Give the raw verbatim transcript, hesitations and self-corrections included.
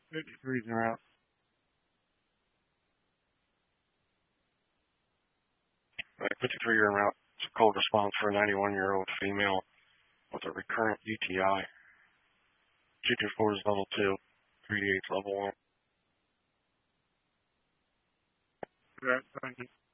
fifty-threes are out. Right, fifty-three are en route. It's a cold response for a ninety-one-year-old female with a recurrent U T I. two two four is level two. three eight is level one. Right, thank you.